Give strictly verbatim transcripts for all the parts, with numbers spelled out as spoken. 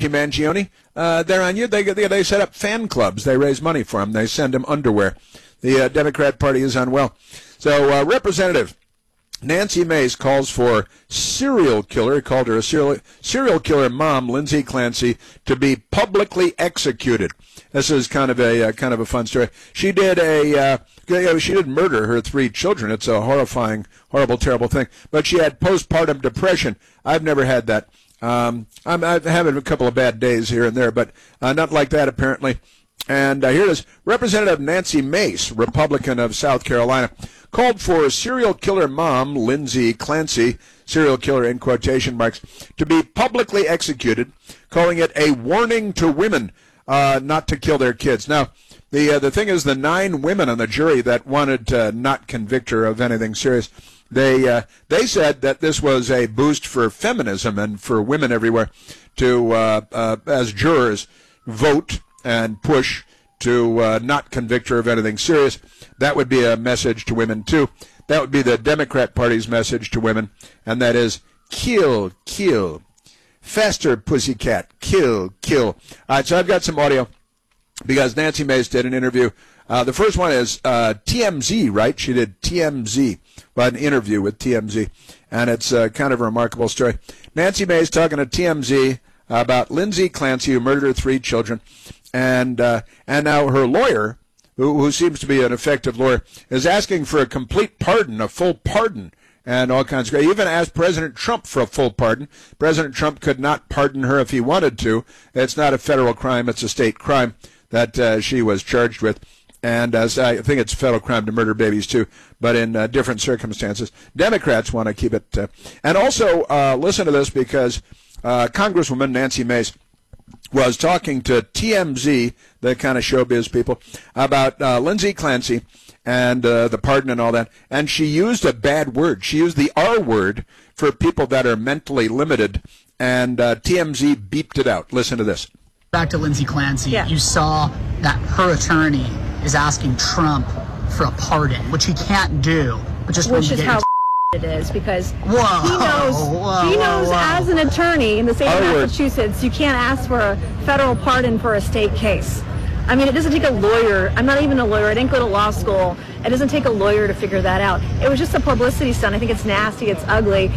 Anthony Mangione, uh, they're on you. They, they they set up fan clubs. They raise money for him. They send him underwear. The uh, Democrat Party is unwell. So uh, Representative Nancy Mace calls for serial killer, he called her a serial, serial killer mom, Lindsay Clancy, to be publicly executed. This is kind of a uh, kind of a fun story. She did a uh, you know, she didn't murder her three children. It's a horrifying, horrible, terrible thing. But she had postpartum depression. I've never had that. Um, I'm, I'm having a couple of bad days here and there, but uh, not like that apparently. And uh, here it is. Representative Nancy Mace, Republican of South Carolina, called for serial killer mom Lindsay Clancy, serial killer in quotation marks, to be publicly executed, calling it a warning to women uh, not to kill their kids. Now, the uh, the thing is, the nine women on the jury that wanted to not convict her of anything serious, they uh, they said that this was a boost for feminism and for women everywhere to, uh, uh, as jurors, vote and push to uh, not convict her of anything serious. That would be a message to women, too. That would be the Democrat Party's message to women, and that is kill, kill. Faster, pussycat. Kill, kill. All right, so I've got some audio because Nancy Mace did an interview. Uh, the first one is uh, T M Z, right? She did T M Z, well, an interview with T M Z, and it's uh, kind of a remarkable story. Nancy Mace talking to T M Z about Lindsay Clancy, who murdered her three children, and uh, and now her lawyer, who, who seems to be an effective lawyer, is asking for a complete pardon, a full pardon, and all kinds of. He even asked President Trump for a full pardon. President Trump could not pardon her if he wanted to. It's not a federal crime; it's a state crime that uh, she was charged with. And as I think it's a federal crime to murder babies too, but in uh, different circumstances. Democrats want to keep it. Uh, and also, uh, listen to this because uh, Congresswoman Nancy Mace was talking to T M Z, the kind of showbiz people, about uh, Lindsay Clancy and uh, the pardon and all that. And she used a bad word. She used the R word for people that are mentally limited. And uh, T M Z beeped it out. Listen to this. Back to Lindsay Clancy. Yeah. You saw that her attorney is asking Trump for a pardon, which he can't do. But just which is how your... it is, because whoa, he knows whoa, he knows whoa, whoa. as an attorney in the state of Our Massachusetts, you can't ask for a federal pardon for a state case. I mean, it doesn't take a lawyer. I'm not even a lawyer. I didn't go to law school. It doesn't take a lawyer to figure that out. It was just a publicity stunt. I think it's nasty. It's ugly.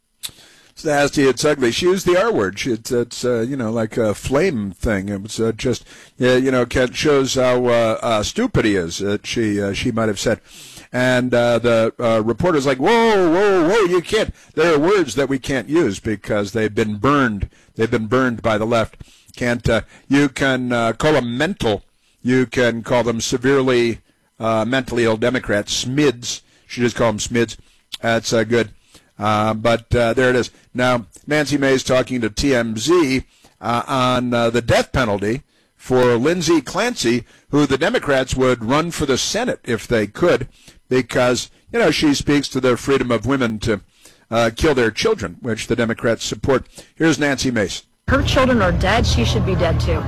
It's nasty. It's ugly. She used the R word. She, it's, it's uh, you know, like a flame thing. It was uh, just, yeah, you know, shows how uh, uh, stupid he is. Uh, she uh, she might have said. And uh, the uh, reporter's like, whoa, whoa, whoa, you can't. There are words that we can't use because they've been burned. They've been burned by the left. Can't uh, you can uh, call them mental. You can call them severely uh, mentally ill Democrats. Smids. She just call them Smids. That's uh, good. Uh, but uh, there it is. Now, Nancy Mace talking to T M Z uh, on uh, the death penalty for Lindsay Clancy, who the Democrats would run for the Senate if they could, because, you know, she speaks to the freedom of women to uh, kill their children, which the Democrats support. Here's Nancy Mace. Her children are dead. She should be dead, too.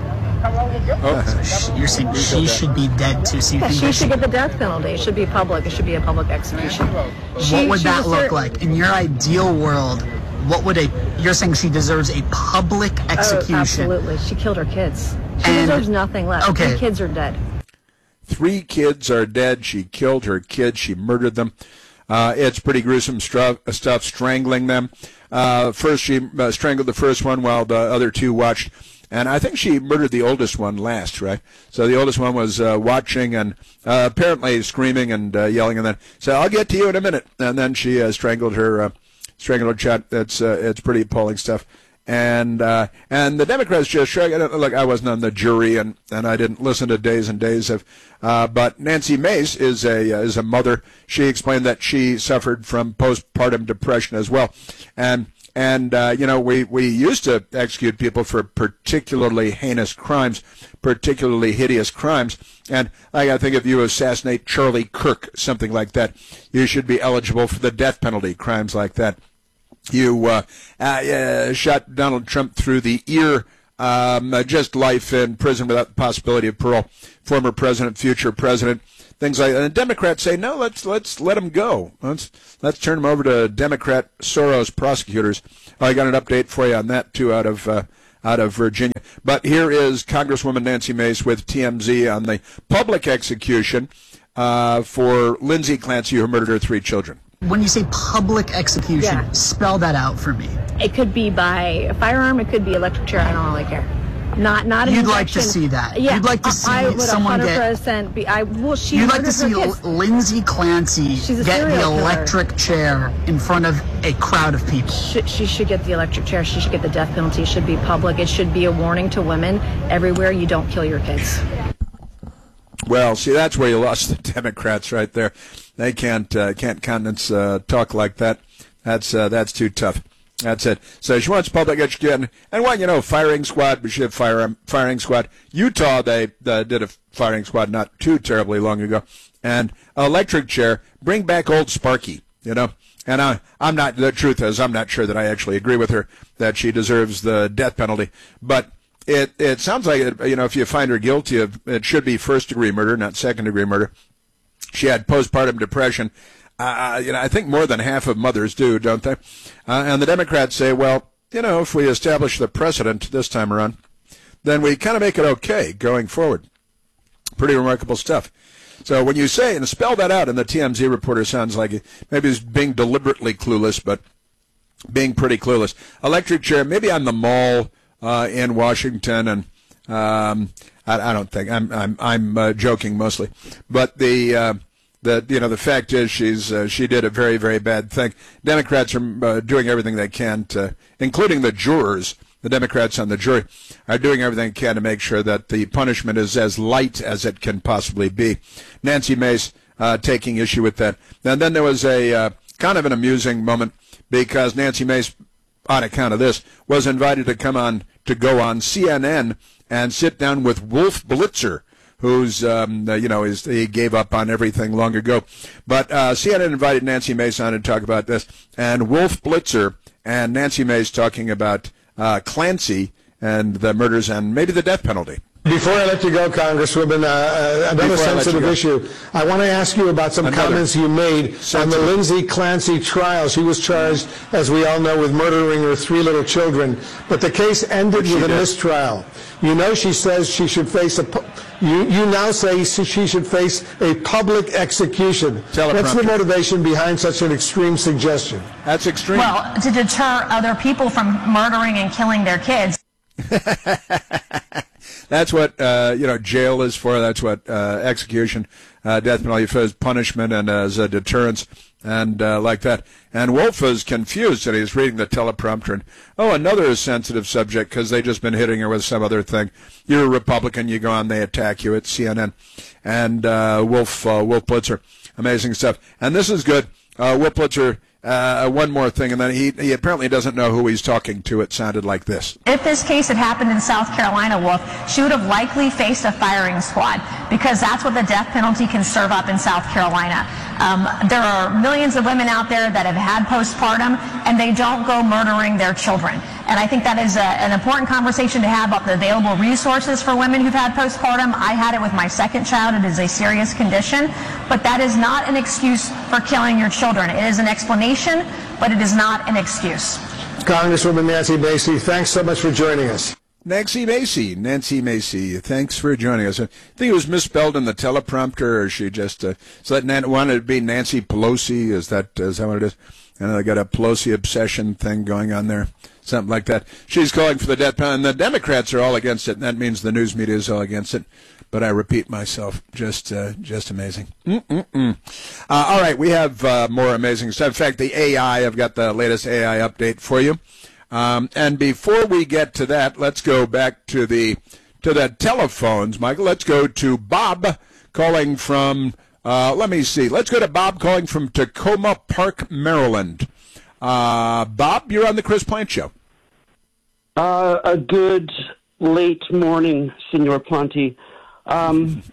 Oh, you're saying she should be dead too. So you Yeah, think she that should get the death penalty. It should be public. It should be a public execution. She, what would she that look deser- like in your ideal world? What would a you're saying she deserves a public execution? Oh, absolutely. She killed her kids. She And- deserves nothing left. okay. Three kids are dead. Three kids are dead. She killed her kids. She murdered them. Uh, it's pretty gruesome stuff, stuff strangling them. Uh, first, she uh, strangled the first one while the other two watched. And I think she murdered the oldest one last, right? So the oldest one was uh, watching and uh, apparently screaming and uh, yelling, and then said, "I'll get to you in a minute." And then she uh, strangled her, uh, strangled her child. It's uh, it's pretty appalling stuff. And uh, and the Democrats just shrug. Look, I wasn't on the jury, and, and I didn't listen to days and days of. Uh, but Nancy Mace is a uh, is a mother. She explained that she suffered from postpartum depression as well, and. And, uh, you know, we, we used to execute people for particularly heinous crimes, particularly hideous crimes. And like, I think if you assassinate Charlie Kirk, something like that, you should be eligible for the death penalty, crimes like that. You uh, uh, uh, shot Donald Trump through the ear, um, uh, just life in prison without the possibility of parole. Former president, future president. Things like that. And the Democrats say, no, let's let's let them go. Let's let's turn them over to Democrat Soros prosecutors. I got an update for you on that too out of uh, out of Virginia. But here is Congresswoman Nancy Mace with T M Z on the public execution uh, for Lindsay Clancy, who murdered her three children. When you say public execution, Yeah. spell that out for me. It could be by a firearm. It could be electric chair. I don't really care. Not, not an You'd like to injection. see that. Yeah, You'd like to I- see I would someone get- one hundred percent be. I well, she. You'd like murdered to see her kids. Lindsay Clancy She's a get the serial killer. electric chair in front of a crowd of people. She, she should get the electric chair. She should get the death penalty. It should be public. It should be a warning to women everywhere. You don't kill your kids. Well, see, that's where you lost the Democrats right there. They can't uh, can't countenance uh, talk like that. That's uh, that's too tough. That's it. So she wants public education. And well, you know, firing squad, we should have fire, firing squad. Utah, they uh, did a firing squad not too terribly long ago. And electric chair, bring back old Sparky, you know. And I, I'm not, the truth is, I'm not sure that I actually agree with her that she deserves the death penalty. But it, it sounds like, it, you know, if you find her guilty of, it should be first-degree murder, not second-degree murder. She had postpartum depression. Uh, you know, I think more than half of mothers do, don't they? Uh, and the Democrats say, well, you know, if we establish the precedent this time around, then we kind of make it okay going forward. Pretty remarkable stuff. So when you say, and spell that out, and the T M Z reporter sounds like maybe he's being deliberately clueless, but being pretty clueless. Electric chair, maybe on the mall uh, in Washington, and um, I, I don't think, I'm, I'm, I'm uh, joking mostly, but the... Uh, That you know, the fact is, she's uh, she did a very, very bad thing. Democrats are uh, doing everything they can to, including the jurors, the Democrats on the jury, are doing everything they can to make sure that the punishment is as light as it can possibly be. Nancy Mace uh, taking issue with that. And then there was a uh, kind of an amusing moment because Nancy Mace, on account of this, was invited to come on to go on C N N and sit down with Wolf Blitzer, who's, um, uh, you know, is, he gave up on everything long ago. But uh, C N N invited Nancy Mace on to talk about this. And Wolf Blitzer and Nancy Mace talking about uh, Clancy and the murders and maybe the death penalty. Before I let you go, Congresswoman, uh, uh, another Before I let you sensitive go. issue. I want to ask you about some Another comments you made on the sensitive. Lindsay Clancy trial. She was charged, as we all know, with murdering her three little children. But the case ended Which she with a did. mistrial. You know, she says she should face a... pu- You, you now say she should face a public execution. Teleprompter. What's the motivation behind such an extreme suggestion? That's extreme. Well, to deter other people from murdering and killing their kids. That's what uh, you know jail is for. That's what uh, execution, uh, death penalty for, as punishment and as a deterrence, and uh, like that. And Wolf is confused, and he's reading the teleprompter. And oh, another sensitive subject because they just been hitting her with some other thing. You're a Republican, you go on, they attack you at C N N. And uh, Wolf uh, Wolf Blitzer, amazing stuff. And this is good. Uh, Wolf Blitzer. Uh, one more thing, and then he, he apparently doesn't know who he's talking to. It sounded like this. If this case had happened in South Carolina, Wolf, she would have likely faced a firing squad because that's what the death penalty can serve up in South Carolina. Um, there are millions of women out there that have had postpartum and they don't go murdering their children. And I think that is a, an important conversation to have about the available resources for women who've had postpartum. I had it with my second child. It is a serious condition, but that is not an excuse for killing your children. It is an explanation, but it is not an excuse. Congresswoman Nancy Macy, thanks so much for joining us. Nancy Macy, Nancy Macy, thanks for joining us. I think it was misspelled in the teleprompter, or she just uh, so that Nan- wanted to be Nancy Pelosi. Is that is that what it is? And they got a Pelosi obsession thing going on there, something like that. She's calling for the death penalty, and the Democrats are all against it, and that means the news media is all against it. But I repeat myself, just uh, just amazing. Mm-mm-mm. Uh, all right, we have uh, more amazing stuff. In fact, the A I, I've got the latest A I update for you. Um, and before we get to that, let's go back to the to the telephones, Michael. Let's go to Bob calling from, uh, let me see. Let's go to Bob calling from Tacoma Park, Maryland. Uh, Bob, you're on the Chris Plant Show. Uh, a good late morning, Senor Planty. Um,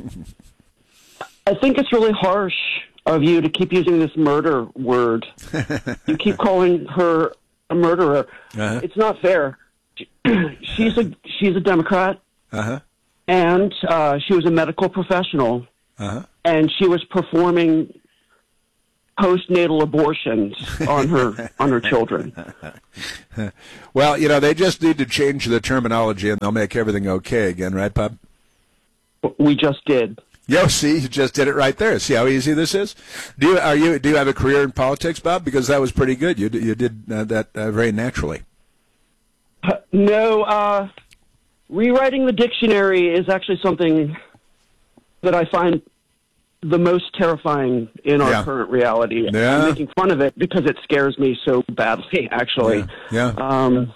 I think it's really harsh of you to keep using this murder word. You keep calling her a murderer. Uh-huh. It's not fair. She's a she's a Democrat, Uh-huh. and uh, she was a medical professional, Uh-huh. and she was performing postnatal abortions on her on her children. Well, you know, they just need to change the terminology, and they'll make everything okay again, right, Bob? We just did. Yo, see, you just did it right there. See how easy this is? Do you are you do you have a career in politics, Bob? Because that was pretty good. You you did uh, that uh, very naturally. Uh, no, uh, rewriting the dictionary is actually something that I find the most terrifying in our Yeah. current reality. Yeah. I'm making fun of it because it scares me so badly, actually. Yeah. yeah. Um,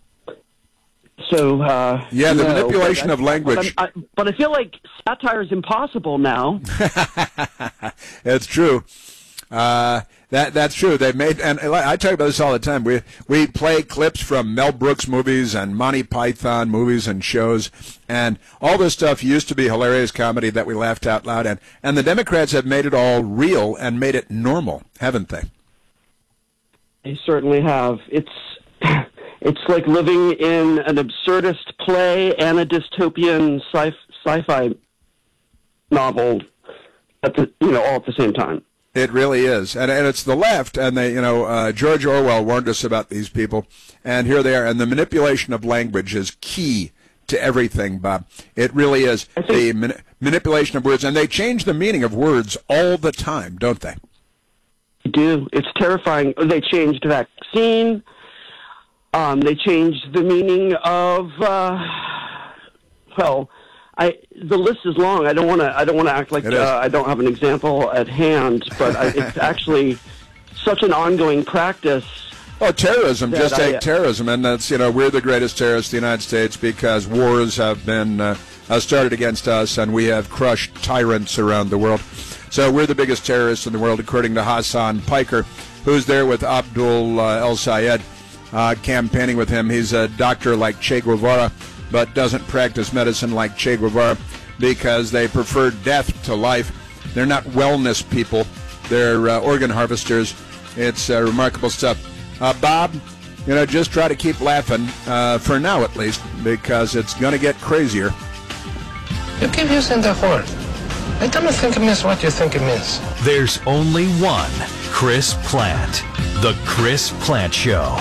so, uh, Yeah, the no, manipulation but I- of language. But, I, but I feel like satire is impossible now. That's true. Uh, that that's true. They made, and I talk about this all the time. We we play clips from Mel Brooks movies and Monty Python movies and shows, and all this stuff used to be hilarious comedy that we laughed out loud at. And the Democrats have made it all real and made it normal, haven't they? They certainly have. It's it's like living in an absurdist play and a dystopian sci- sci-fi novel at the you know all at the same time. It really is, and and it's the left, and they, you know, uh, George Orwell warned us about these people, and here they are, and the manipulation of language is key to everything, Bob. It really is the man- manipulation of words, and they change the meaning of words all the time, don't they? They do. It's terrifying. They changed vaccine. Um, they changed the meaning of uh, well. I, the list is long. I don't want to. I don't want to act like uh, I don't have an example at hand. But I, it's actually such an ongoing practice. Oh, terrorism. Just take I, terrorism, and that's you know we're the greatest terrorists in the United States because wars have been uh, started against us, and we have crushed tyrants around the world. So we're the biggest terrorists in the world, according to Hassan Piker, who's there with Abdul uh, El Sayed, uh, campaigning with him. He's a doctor like Che Guevara, but doesn't practice medicine like Che Guevara because they prefer death to life. They're not wellness people. They're uh, organ harvesters. It's uh, remarkable stuff. Uh, Bob, you know, just try to keep laughing, uh, for now at least, because it's going to get crazier. You keep using the word. I don't think it means what you think it means. There's only one Chris Plante. The Chris Plante Show.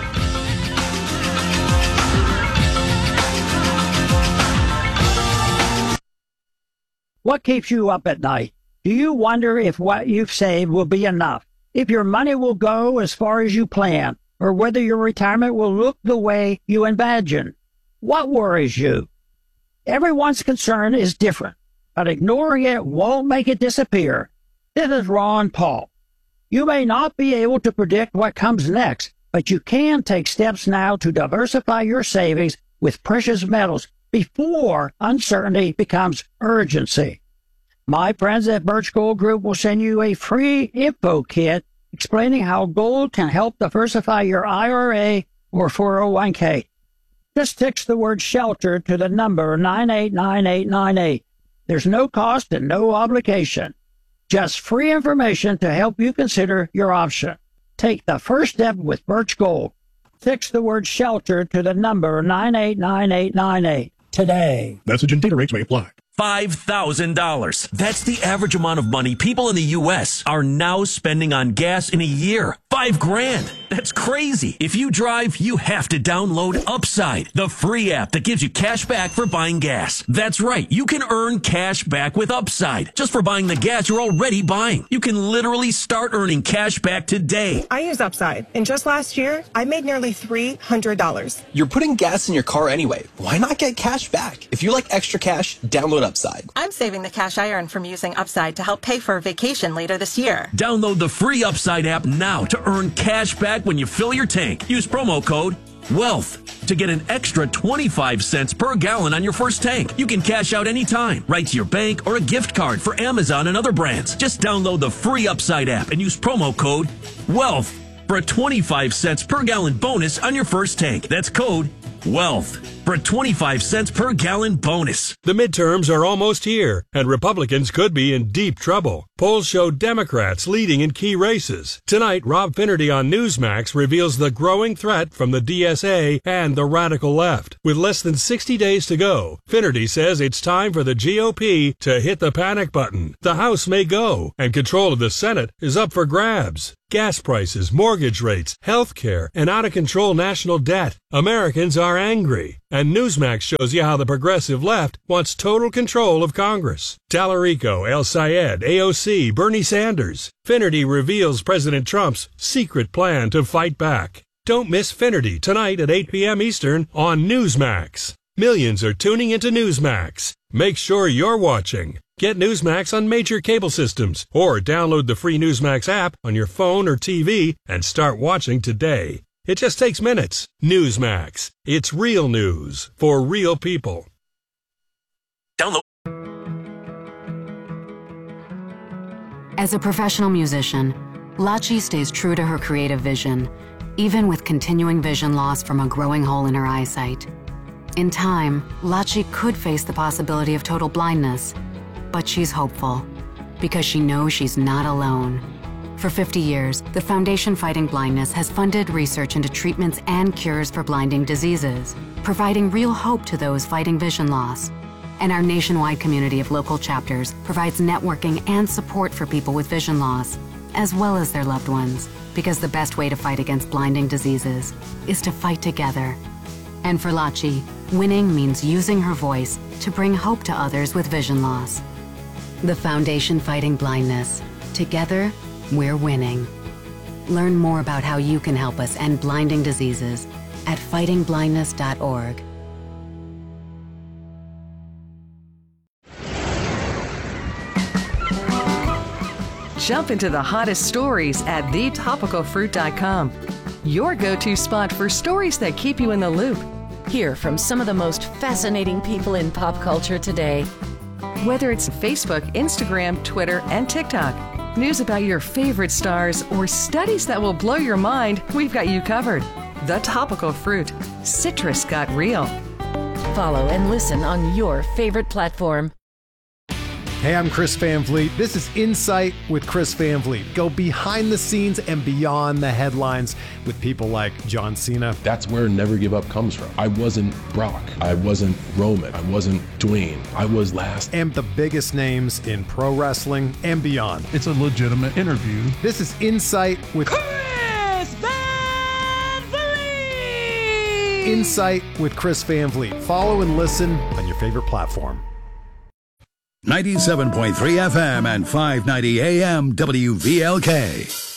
What keeps you up at night? Do you wonder if what you've saved will be enough? If your money will go as far as you plan? Or whether your retirement will look the way you imagine? What worries you? Everyone's concern is different, but ignoring it won't make it disappear. This is Ron Paul. You may not be able to predict what comes next, but you can take steps now to diversify your savings with precious metals before uncertainty becomes urgency. My friends at Birch Gold Group will send you a free info kit explaining how gold can help diversify your I R A or four oh one k. Just text the word SHELTER to the number nine eight nine eight nine eight. There's no cost and no obligation. Just free information to help you consider your option. Take the first step with Birch Gold. Text the word SHELTER to the number nine eight nine eight nine eight today. Message and data rates may apply. five thousand dollars. That's the average amount of money people in the U S are now spending on gas in a year. Five grand. That's crazy. If you drive, you have to download Upside, the free app that gives you cash back for buying gas. That's right. You can earn cash back with Upside just for buying the gas you're already buying. You can literally start earning cash back today. I use Upside, and just last year, I made nearly three hundred dollars. You're putting gas in your car anyway. Why not get cash back? If you like extra cash, download Upside. I'm saving the cash I earn from using Upside to help pay for a vacation later this year. Download the free Upside app now to earn cash back when you fill your tank. Use promo code WEALTH to get an extra twenty-five cents per gallon on your first tank. You can cash out anytime, right to your bank or a gift card for Amazon and other brands. Just download the free Upside app and use promo code WEALTH for a twenty-five cents per gallon bonus on your first tank. That's code WEALTH. for a twenty-five cents per gallon bonus. The midterms are almost here, and Republicans could be in deep trouble. Polls show Democrats leading in key races. Tonight, Rob Finnerty on Newsmax reveals the growing threat from the D S A and the radical left. With less than sixty days to go, Finnerty says it's time for the G O P to hit the panic button. The House may go, and control of the Senate is up for grabs. Gas prices, mortgage rates, health care, and out-of-control national debt. Americans are angry. And Newsmax shows you how the progressive left wants total control of Congress. Tallarico, El Sayed, A O C, Bernie Sanders. Finnerty reveals President Trump's secret plan to fight back. Don't miss Finnerty tonight at eight p.m. Eastern on Newsmax. Millions are tuning into Newsmax. Make sure you're watching. Get Newsmax on major cable systems or download the free Newsmax app on your phone or T V and start watching today. It just takes minutes. Newsmax. It's real news for real people. Download. As a professional musician, Lachi stays true to her creative vision, even with continuing vision loss from a growing hole in her eyesight. In time, Lachi could face the possibility of total blindness. But she's hopeful, because she knows she's not alone. For fifty years, the Foundation Fighting Blindness has funded research into treatments and cures for blinding diseases, providing real hope to those fighting vision loss. And our nationwide community of local chapters provides networking and support for people with vision loss, as well as their loved ones, because the best way to fight against blinding diseases is to fight together. And for Lachi, winning means using her voice to bring hope to others with vision loss. The Foundation Fighting Blindness. Together, we're winning. Learn more about how you can help us end blinding diseases at fighting blindness dot org. Jump into the hottest stories at the topical fruit dot com. Your go-to spot for stories that keep you in the loop. Hear from some of the most fascinating people in pop culture today. Whether it's Facebook, Instagram, Twitter, and TikTok, news about your favorite stars, or studies that will blow your mind, we've got you covered. The Topical Fruit. Citrus got real. Follow and listen on your favorite platform. Hey, I'm Chris Van Vliet. This is Insight with Chris Van Vliet. Go behind the scenes and beyond the headlines with people like John Cena. That's where Never Give Up comes from. I wasn't Brock. I wasn't Roman. I wasn't Dwayne. I was last. And the biggest names in pro wrestling and beyond. It's a legitimate interview. This is Insight with Chris Van Vliet. Insight with Chris Van Vliet. Follow and listen on your favorite platform. ninety-seven point three F M and five ninety A M W V L K.